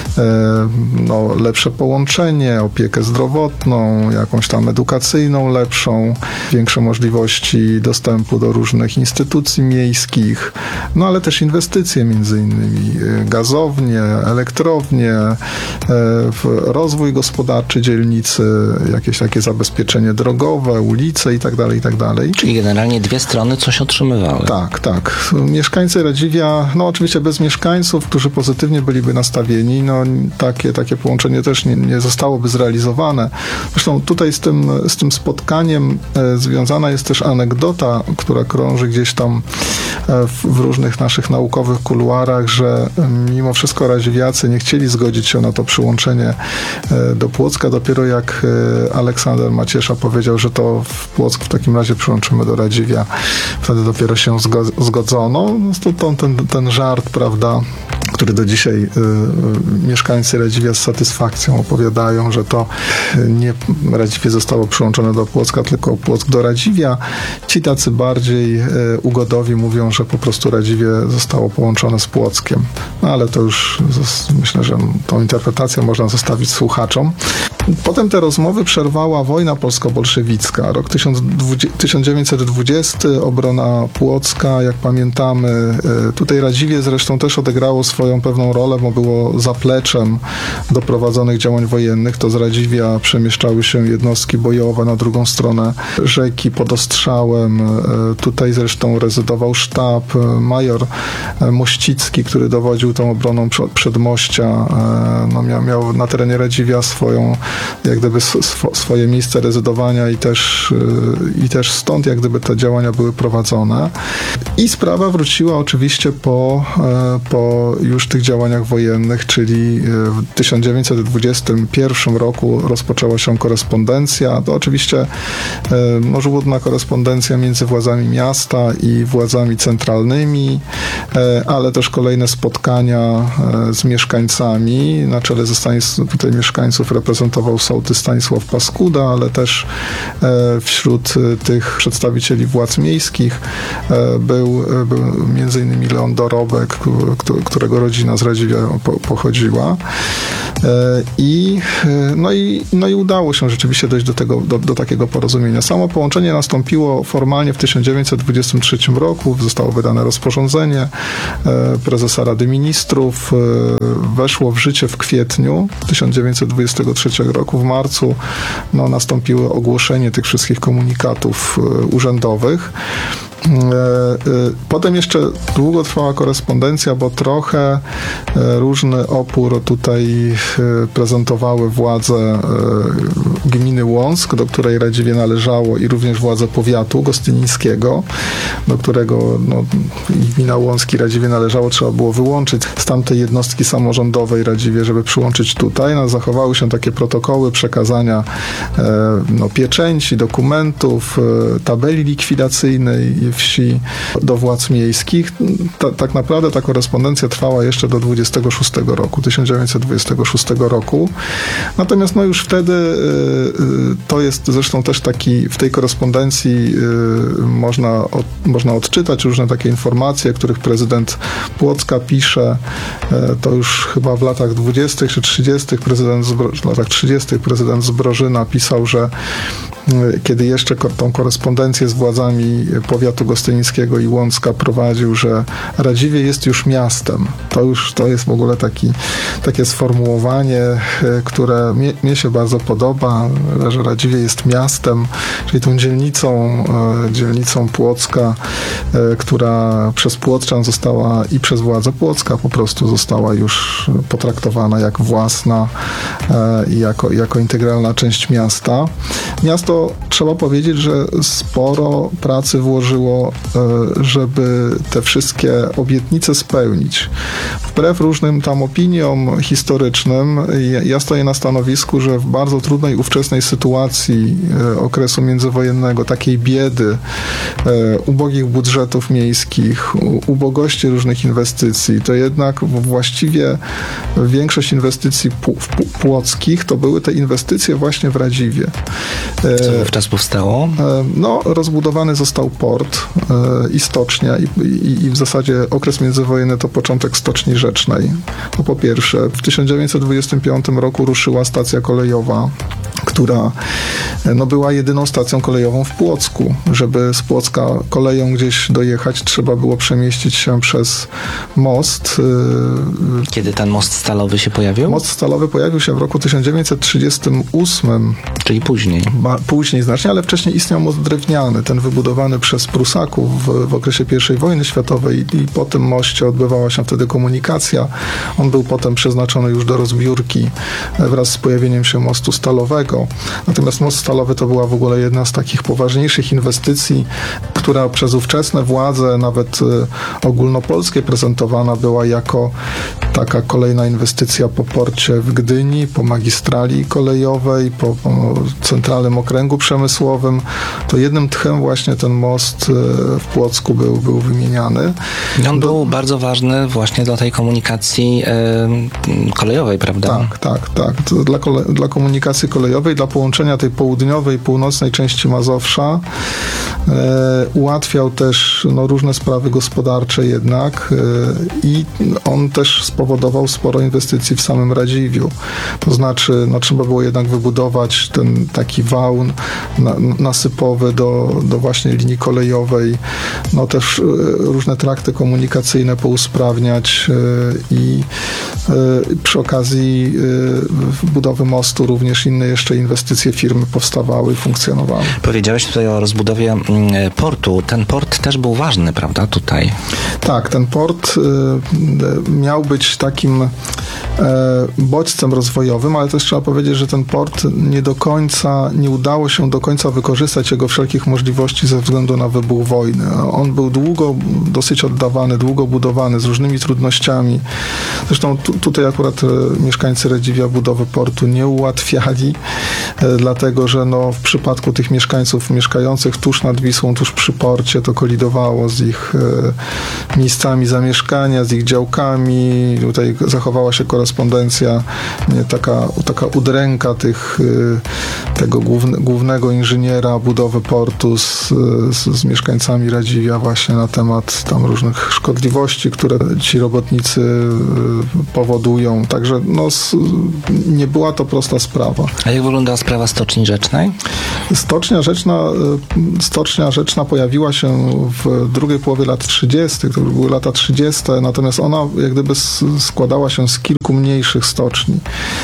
Speaker 4: lepsze połączenie, opiekę zdrowotną, jakąś tam edukacyjną lepszą, większe możliwości dostępu do różnych instytucji miejskich, no ale też inwestycje między innymi, gazownie, elektrownie, rozwój gospodarczy dzielnicy, jakieś takie zabezpieczenie drogowe, ulice i tak dalej.
Speaker 3: Czyli generalnie dwie strony coś otrzymywały.
Speaker 4: Tak. Mieszkańcy Radziwia, no oczywiście bez mieszkańców, którzy pozytywnie byliby nastawieni, no takie połączenie też nie zostałoby zrealizowane. Zresztą tutaj z tym spotkaniem związana jest też anegdota, która krąży gdzieś tam w różnych naszych naukowych kuluarach, że mimo wszystko radziwiacy nie chcieli zgodzić się na to przyłączenie do Płocka. Dopiero jak Aleksander Maciesza powiedział, że to w Płock w takim razie przyłączymy do Radziwia, wtedy dopiero się zgodzono. To ten żart, prawda, który do dzisiaj mieszkańcy Radziwia z satysfakcją opowiadają, że to nie Radziwie zostało przyłączone do Płocka, tylko Płock do Radziwia. Ci tacy bardziej ugodowi mówią, że po prostu Radziwie zostało połączone z Płockiem. No ale to już myślę, że tą interpretację można zostawić słuchaczom. Potem te rozmowy przerwała wojna polsko-bolszewicka. Rok 1920, obrona Płocka, jak pamiętamy. Tutaj Radziwie zresztą też odegrało swoją pewną rolę, bo było zapleczem do prowadzonych działań wojennych. To z Radziwia przemieszczały się jednostki bojowe na drugą stronę rzeki pod ostrzałem. Tutaj zresztą rezydował sztab. Major Mościcki, który dowodził tą obroną Przedmościa, miał na terenie Radziwia jak gdyby swoje miejsce rezydowania i też stąd jak gdyby te działania były prowadzone. I sprawa wróciła oczywiście po już tych działaniach wojennych, czyli w 1921 roku rozpoczęła się korespondencja. To oczywiście żmudna korespondencja między władzami miasta i władzami centralnymi, ale też kolejne spotkania z mieszkańcami. Na czele tutaj mieszkańców reprezentował sołtys Stanisław Paskuda, ale też wśród tych przedstawicieli władz miejskich był między innymi Leon Dorobek, którego rodzina z Radziwia pochodziła. I udało się rzeczywiście dojść do takiego porozumienia. Samo połączenie nastąpiło formalnie w 1923 roku. Zostało wydane rozporządzenie prezesa Rady Ministrów. Weszło w życie w kwietniu 1923 roku. W marcu nastąpiło ogłoszenie tych wszystkich komunikatów urzędowych. Potem jeszcze długo trwała korespondencja, bo trochę różny opór tutaj prezentowały władze gminy Łąck, do której Radziwie należało, i również władze powiatu gostynińskiego, do którego gmina Łąck i Radziwie należało. Trzeba było wyłączyć z tamtej jednostki samorządowej Radziwie, żeby przyłączyć tutaj. Zachowały się takie protokoły przekazania pieczęci, dokumentów, tabeli likwidacyjnej wsi do władz miejskich. Tak naprawdę ta korespondencja trwała jeszcze do 1926 roku. Natomiast już wtedy to jest zresztą też taki, w tej korespondencji można odczytać różne takie informacje, których prezydent Płocka pisze. To już chyba w latach 20. czy 30. prezydent Zbrożyna pisał, że kiedy jeszcze tą korespondencję z władzami powiatu gostynińskiego i Łącka prowadził, że Radziwie jest już miastem. To jest w ogóle takie sformułowanie, które mnie się bardzo podoba, że Radziwie jest miastem, czyli tą dzielnicą Płocka, która przez Płockczan została i przez władze Płocka po prostu została już potraktowana jak własna i jako integralna część miasta. Miasto, trzeba powiedzieć, że sporo pracy włożyło było, żeby te wszystkie obietnice spełnić. Wbrew różnym tam opiniom historycznym, ja stoję na stanowisku, że w bardzo trudnej ówczesnej sytuacji okresu międzywojennego, takiej biedy, ubogich budżetów miejskich, ubogości różnych inwestycji, to jednak właściwie większość inwestycji płockich to były te inwestycje właśnie w Radziwie.
Speaker 3: Co wówczas powstało?
Speaker 4: No, rozbudowany został port i stocznia i w zasadzie okres międzywojenny to początek Stoczni Rzecznej. To po pierwsze. W 1925 roku ruszyła stacja kolejowa, która była jedyną stacją kolejową w Płocku. Żeby z Płocka koleją gdzieś dojechać, trzeba było przemieścić się przez most.
Speaker 3: Kiedy ten most stalowy się pojawił?
Speaker 4: Most stalowy pojawił się w roku 1938.
Speaker 3: Czyli później.
Speaker 4: Później znacznie, ale wcześniej istniał most drewniany, ten wybudowany przez Prusaków w okresie I wojny światowej i po tym moście odbywała się wtedy komunikacja. On był potem przeznaczony już do rozbiórki wraz z pojawieniem się mostu stalowego. Natomiast most stalowy to była w ogóle jedna z takich poważniejszych inwestycji, która przez ówczesne władze, nawet ogólnopolskie, prezentowana była jako taka kolejna inwestycja po porcie w Gdyni, po magistrali kolejowej, po centralnym okręgu przemysłowym. To jednym tchem właśnie ten most w Płocku był wymieniany.
Speaker 3: I on był bardzo ważny właśnie dla tej komunikacji kolejowej, prawda?
Speaker 4: Tak. To dla komunikacji kolejowej, dla połączenia tej południowej i północnej części Mazowsza. Ułatwiał też różne sprawy gospodarcze jednak i on też spowodował sporo inwestycji w samym Radziwiu. To znaczy, trzeba było jednak wybudować ten taki wał nasypowy do właśnie linii kolejowej. Też różne trakty komunikacyjne pousprawniać i przy okazji budowy mostu również inne jeszcze inwestycje firmy powstawały i funkcjonowały.
Speaker 3: Powiedziałeś tutaj o rozbudowie portu. Ten port też był ważny, prawda, tutaj? Tak,
Speaker 4: ten port miał być takim bodźcem rozwojowym, ale też trzeba powiedzieć, że ten port nie udało się do końca wykorzystać jego wszelkich możliwości ze względu na wybuch wojny. On był dosyć oddawany, długo budowany, z różnymi trudnościami. Zresztą tutaj akurat mieszkańcy Radziwia budowy portu nie ułatwiali, dlatego że w przypadku tych mieszkańców mieszkających tuż nad Wisłą, tuż przy porcie, to kolidowało z ich miejscami zamieszkania, z ich działkami. Tutaj zachowała się korespondencja, taka udręka tego głównego inżyniera budowy portu z mieszkańcami Radziwia właśnie na temat tam różnych szkodliwości, które ci robotnicy powodują. Także nie była to prosta sprawa.
Speaker 3: A jak wyglądała sprawa Stoczni Rzecznej?
Speaker 4: Stocznia Rzeczna pojawiła się w drugiej połowie lat 30., to były lata 30., natomiast ona jak gdyby składała się z kilku mniejszych stoczni.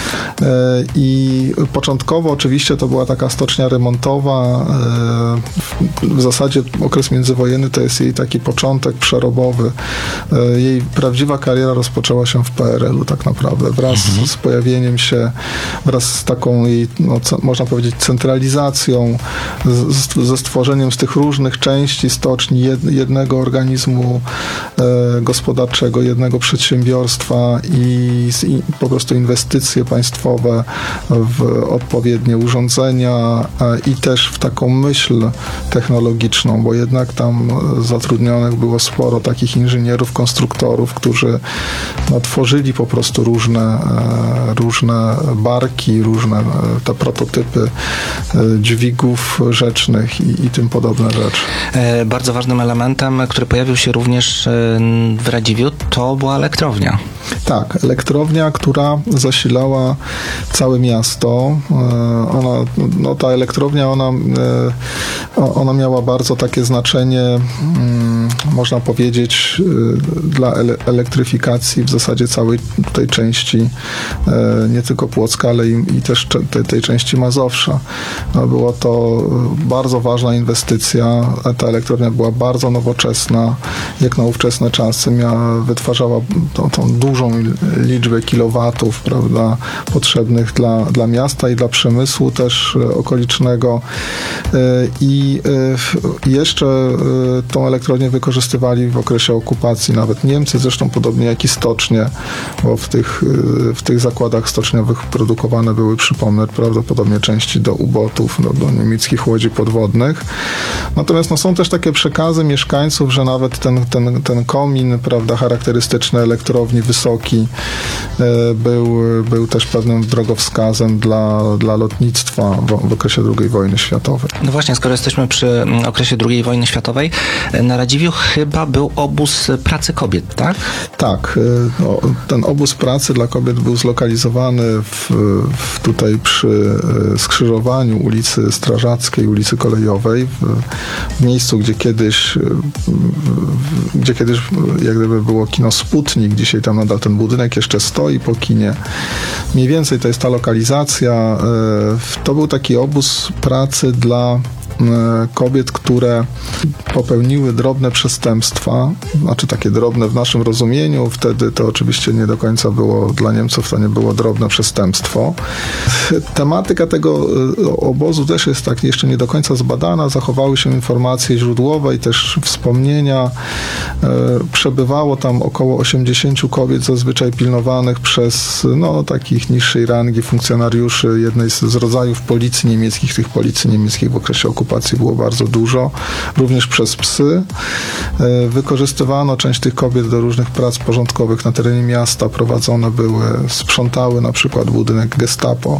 Speaker 4: I początkowo oczywiście to była taka stocznia remontowa. W zasadzie okres międzywojenny to jest jej taki początek przerobowy. Jej prawdziwa kariera rozpoczęła się w PRL-u tak naprawdę. Wraz z pojawieniem się, wraz z taką jej, można powiedzieć, centralizacją, ze stworzeniem z tych różnych części stoczni jednego organizmu gospodarczego, jednego przedsiębiorstwa i po prostu inwestycje państwowe w odpowiednie urządzenia i też w taką myśl technologiczną, bo jednak tam zatrudnionych było sporo takich inżynierów, konstruktorów, którzy tworzyli po prostu różne barki, różne te prototypy dźwigów rzecznych i tym podobne rzeczy.
Speaker 3: Bardzo ważnym elementem, który pojawił się również w Radziwiu, to była elektrownia.
Speaker 4: Tak, elektrownia, która zasilała całe miasto. Ta elektrownia, ona miała bardzo takie znaczenie, można powiedzieć, dla elektryfikacji w zasadzie całej tej części, nie tylko Płocka, ale i też tej części Mazowsza. Była to bardzo ważna inwestycja. Ta elektrownia była bardzo nowoczesna, jak na ówczesne czasy. Wytwarzała tą dużą liczbę kilowatów, prawda, potrzebnych dla miasta i dla przemysłu też okolicznego. I jeszcze tą elektrownię wykorzystywali w okresie okupacji nawet Niemcy, zresztą podobnie jak i stocznie, bo w tych zakładach stoczniowych produkowane były, przypomnę, prawdopodobnie części do ubotów, do niemieckich łodzi podwodnych. Natomiast są też takie przekazy mieszkańców, że nawet ten komin, prawda, charakterystyczny elektrowni, wysoki, był też pewnym drogowskazem dla lotnictwa w okresie II wojny światowej.
Speaker 3: No właśnie, skoro jesteśmy przy okresie II wojny światowej, na Radziwiłł chyba był obóz pracy kobiet, tak?
Speaker 4: Tak. Ten obóz pracy dla kobiet był zlokalizowany tutaj przy skrzyżowaniu ulicy Strażackiej, ulicy Kolejowej, w miejscu, gdzie kiedyś jak gdyby było kino Sputnik. Dzisiaj tam nadal ten budynek jeszcze stoi po kinie. Mniej więcej to jest ta lokalizacja. To był taki obóz pracy dla kobiet, które popełniły drobne przestępstwa, znaczy takie drobne w naszym rozumieniu, wtedy to oczywiście nie do końca było dla Niemców, to nie było drobne przestępstwo. Tematyka tego obozu też jest tak jeszcze nie do końca zbadana, zachowały się informacje źródłowe i też wspomnienia. Przebywało tam około 80 kobiet, zazwyczaj pilnowanych przez takich niższej rangi funkcjonariuszy jednej z rodzajów policji niemieckich. Tych policji niemieckich w okresie okupacji było bardzo dużo, również przez psy. Wykorzystywano część tych kobiet do różnych prac porządkowych na terenie miasta, prowadzone były, sprzątały na przykład budynek Gestapo.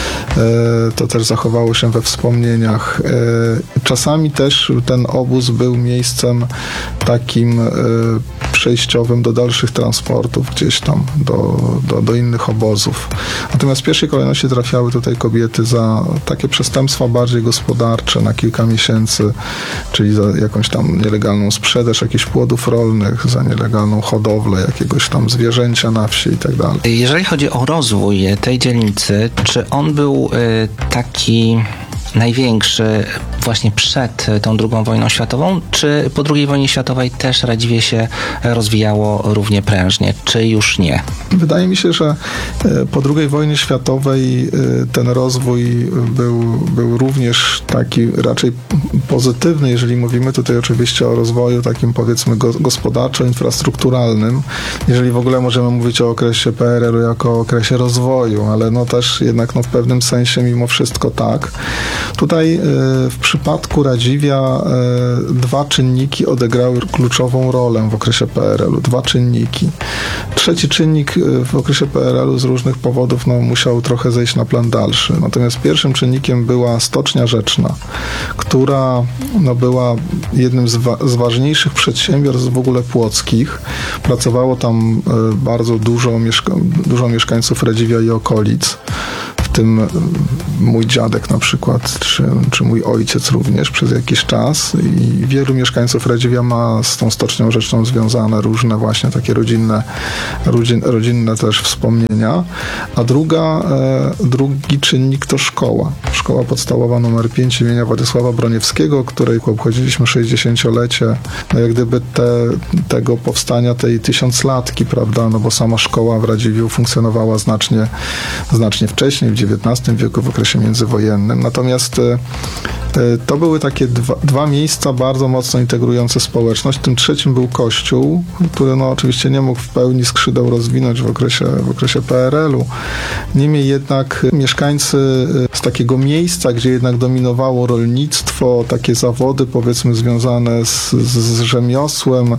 Speaker 4: To też zachowało się we wspomnieniach. Czasami też ten obóz był miejscem takim przejściowym do dalszych transportów gdzieś tam, do innych obozów. Natomiast w pierwszej kolejności trafiały tutaj kobiety za takie przestępstwa bardziej gospodarcze na kilka miesięcy, czyli za jakąś tam nielegalną sprzedaż jakichś płodów rolnych, za nielegalną hodowlę jakiegoś tam zwierzęcia na wsi i tak dalej.
Speaker 3: Jeżeli chodzi o rozwój tej dzielnicy, czy on był taki największy właśnie przed tą II wojną światową, czy po II wojnie światowej też Radziwie się rozwijało równie prężnie, czy już nie?
Speaker 4: Wydaje mi się, że po II wojnie światowej ten rozwój był również taki raczej pozytywny, jeżeli mówimy tutaj oczywiście o rozwoju takim, powiedzmy, gospodarczo-infrastrukturalnym, jeżeli w ogóle możemy mówić o okresie PRL-u jako o okresie rozwoju, ale też jednak w pewnym sensie mimo wszystko tak. Tutaj w przypadku Radziwia dwa czynniki odegrały kluczową rolę w okresie PRL-u. Dwa czynniki. Trzeci czynnik w okresie PRL-u z różnych powodów musiał trochę zejść na plan dalszy. Natomiast pierwszym czynnikiem była Stocznia Rzeczna, która była jednym z ważniejszych przedsiębiorstw w ogóle płockich. Pracowało tam bardzo dużo mieszkańców Radziwia i okolic. W tym mój dziadek na przykład, czy mój ojciec również przez jakiś czas i wielu mieszkańców Radziwia ma z tą Stocznią Rzeczną związane różne właśnie takie rodzinne też wspomnienia. A drugi czynnik to szkoła. Szkoła podstawowa nr 5 imienia Władysława Broniewskiego, której obchodziliśmy 60-lecie, jak gdyby tego powstania tej tysiąclatki, prawda, bo sama szkoła w Radziwiu funkcjonowała znacznie wcześniej, w XIX wieku, w okresie międzywojennym. Natomiast to były takie dwa miejsca bardzo mocno integrujące społeczność. Tym trzecim był kościół, który oczywiście nie mógł w pełni skrzydeł rozwinąć w okresie PRL-u. Niemniej jednak mieszkańcy z takiego miejsca, gdzie jednak dominowało rolnictwo, takie zawody, powiedzmy, związane z rzemiosłem,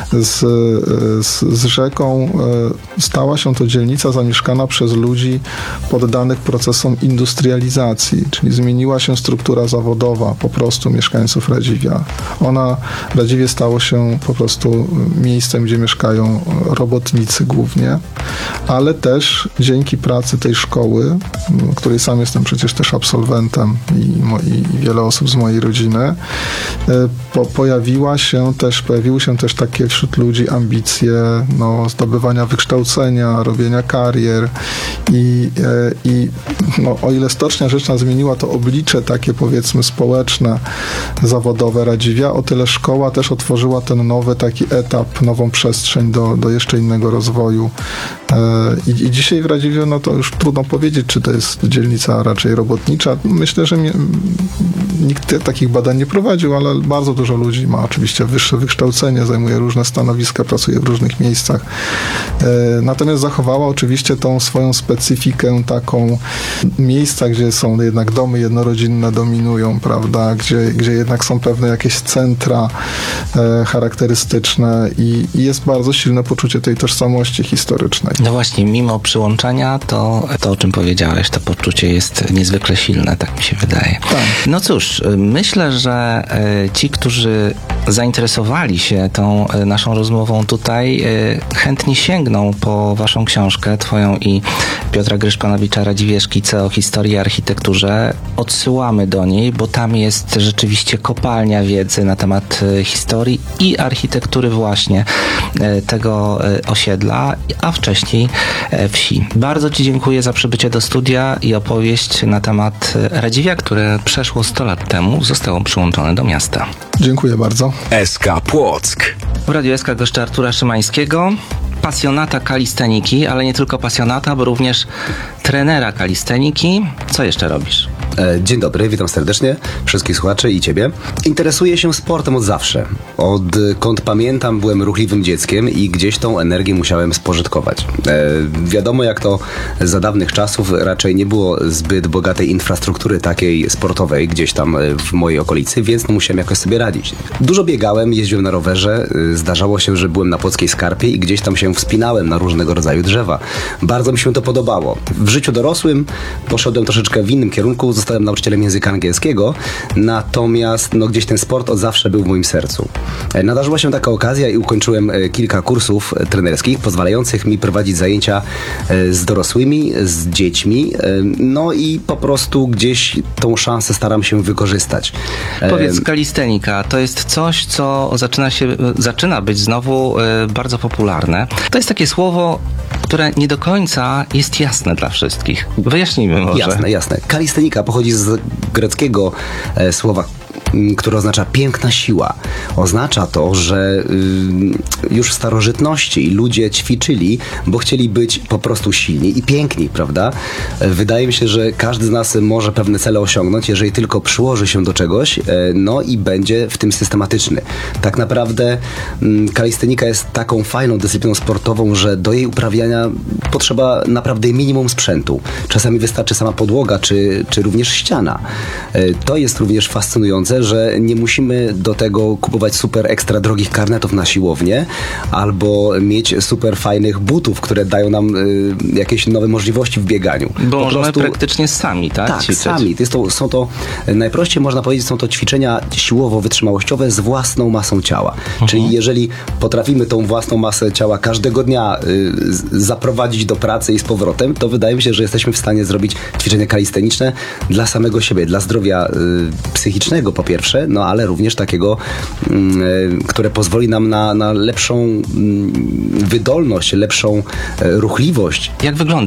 Speaker 4: z rzeką, stała się to dzielnica zamieszkana przez ludzi poddanych procesom industrializacji, czyli zmieniła się struktura zawodowa po prostu mieszkańców Radziwia. Radziwie stało się po prostu miejscem, gdzie mieszkają robotnicy głównie, ale też dzięki pracy tej szkoły, której sam jestem przecież też absolwentem i wiele osób z mojej rodziny, pojawiły się też takie wśród ludzi ambicje zdobywania wykształcenia, robienia karier i no, o ile Stocznia Rzeczna zmieniła to oblicze takie, powiedzmy, społeczne, zawodowe Radziwia, o tyle szkoła też otworzyła ten nowy taki etap, nową przestrzeń do jeszcze innego rozwoju. I dzisiaj w Radziwiu, no to już trudno powiedzieć, czy to jest dzielnica raczej robotnicza. Myślę, że nikt takich badań nie prowadził, ale bardzo dużo ludzi ma oczywiście wyższe wykształcenie, zajmuje różne stanowiska, pracuje w różnych miejscach. Natomiast zachowała oczywiście tą swoją specyfikę taką miejsca, gdzie są jednak domy jednorodzinne dominują, prawda, gdzie jednak są pewne jakieś centra charakterystyczne i jest bardzo silne poczucie tej tożsamości historycznej.
Speaker 3: No właśnie, mimo przyłączania, to o czym powiedziałeś, to poczucie jest niezwykle silne, tak mi się wydaje.
Speaker 4: Tak.
Speaker 3: No cóż, myślę, że ci, którzy zainteresowali się tą naszą rozmową tutaj, chętnie sięgną po waszą książkę, twoją i Piotra Gryszpanowicza Radziwie Szkice o historii i architekturze. Odsyłamy do niej, bo tam jest rzeczywiście kopalnia wiedzy na temat historii i architektury właśnie tego osiedla, a wcześniej wsi. Bardzo ci dziękuję za przybycie do studia i opowieść na temat Radziwia, które przeszło 100 lat temu zostało przyłączone do miasta.
Speaker 4: Dziękuję bardzo.
Speaker 1: SK Płock.
Speaker 3: W Radiu SK goszczę Artura Szymańskiego, pasjonata kalisteniki, ale nie tylko pasjonata, bo również trenera kalisteniki. Co jeszcze robisz?
Speaker 6: Dzień dobry, witam serdecznie wszystkich słuchaczy i ciebie. Interesuję się sportem od zawsze. Odkąd pamiętam, byłem ruchliwym dzieckiem i gdzieś tą energię musiałem spożytkować. Wiadomo, jak to za dawnych czasów raczej nie było zbyt bogatej infrastruktury takiej sportowej gdzieś tam w mojej okolicy, więc no musiałem jakoś sobie radzić. Dużo biegałem, jeździłem na rowerze, zdarzało się, że byłem na Płockiej Skarpie i gdzieś tam się wspinałem na różnego rodzaju drzewa. Bardzo mi się to podobało. W życiu dorosłym poszedłem troszeczkę w innym kierunku, zostałem nauczycielem języka angielskiego, natomiast no, gdzieś ten sport od zawsze był w moim sercu. Nadarzyła się taka okazja i ukończyłem kilka kursów trenerskich, pozwalających mi prowadzić zajęcia z dorosłymi, z dziećmi, no i po prostu gdzieś tą szansę staram się wykorzystać.
Speaker 3: Powiedz, kalistenika to jest coś, co zaczyna być znowu bardzo popularne. To jest takie słowo, które nie do końca jest jasne dla wszystkich. Wyjaśnijmy może.
Speaker 6: Jasne. Kalistenika pochodzi z greckiego słowa, które oznacza piękna siła. Oznacza to, że już w starożytności ludzie ćwiczyli, bo chcieli być po prostu silni i piękni, prawda? Wydaje mi się, że każdy z nas może pewne cele osiągnąć, jeżeli tylko przyłoży się do czegoś, no i będzie w tym systematyczny. Tak naprawdę kalistenika jest taką fajną dyscypliną sportową, że do jej uprawiania potrzeba naprawdę minimum sprzętu. Czasami wystarczy sama podłoga, czy również ściana. To jest również fascynujące, że nie musimy do tego kupować super ekstra drogich karnetów na siłownię albo mieć super fajnych butów, które dają nam jakieś nowe możliwości w bieganiu.
Speaker 3: Bo możemy praktycznie sami, tak?
Speaker 6: Tak,
Speaker 3: ćwiczyć.
Speaker 6: sami. Są to, najprościej można powiedzieć, są to ćwiczenia siłowo-wytrzymałościowe z własną masą ciała. Czyli jeżeli potrafimy tą własną masę ciała każdego dnia zaprowadzić do pracy i z powrotem, to wydaje mi się, że jesteśmy w stanie zrobić ćwiczenia kalisteniczne dla samego siebie, dla zdrowia psychicznego po pierwsze, no ale również takiego, które pozwoli nam na lepszą wydolność, lepszą ruchliwość.
Speaker 3: Jak wygląda